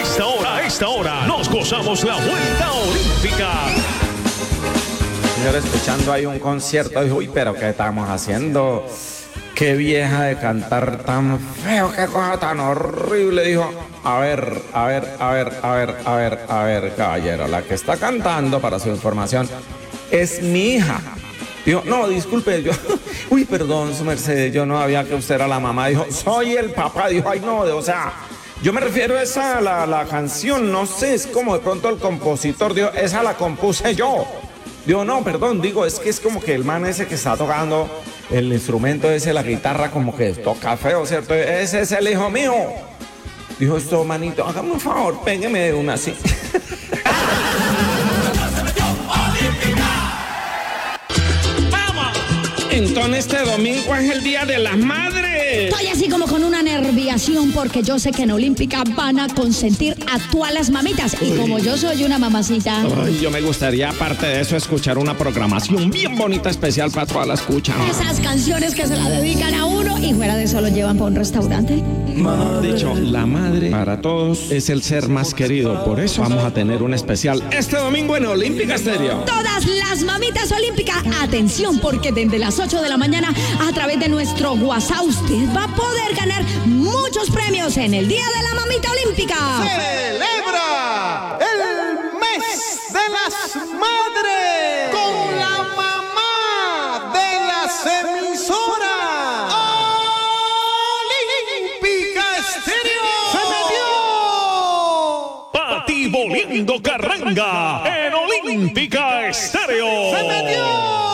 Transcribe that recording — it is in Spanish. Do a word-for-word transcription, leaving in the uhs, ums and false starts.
esta hora, a esta hora, nos gozamos la vuelta olímpica. Señor, escuchando ahí un concierto, dijo, uy, pero ¿qué estamos haciendo? Qué vieja de cantar tan feo, qué cosa tan horrible, dijo. A ver, a ver, a ver, a ver, a ver, a ver, caballero, la que está cantando, para su información, es mi hija. Dijo, no, disculpe, yo, uy, perdón, su merced, yo no había que usted era la mamá. Dijo, soy el papá. Dijo, ay, no, o sea, yo me refiero a esa, la, la canción, no sé, es como de pronto el compositor, dijo, esa la compuse yo. Digo, no, perdón, digo, es que es como que el man ese que está tocando el instrumento ese, la guitarra, como que toca feo, ¿cierto? Ese es el hijo mío. Dijo, esto, manito, hágame un favor, pégueme de una así. Entonces este domingo es el Día de las Madres. Estoy así como con una nerviación porque yo sé que en Olímpica van a consentir a todas las mamitas. Y como yo soy una mamacita... Ay, yo me gustaría, aparte de eso, escuchar una programación bien bonita, especial para todas las escuchas. Esas canciones que se la dedican a uno y fuera de eso lo llevan para un restaurante. De hecho, la madre para todos es el ser más querido. Por eso vamos a tener un especial este domingo en Olímpica Stereo. Todas las mamitas Olímpica, atención, porque desde las ocho de la mañana a través de nuestro WhatsApp usted va a poder ganar muchos premios en el Día de la Mamita Olímpica. Celebra el mes de las madres con la mamá de las emisoras. Olímpica Estéreo. ¡Se metió! Pati Boliendo Carranga en Olímpica Estéreo. ¡Se metió!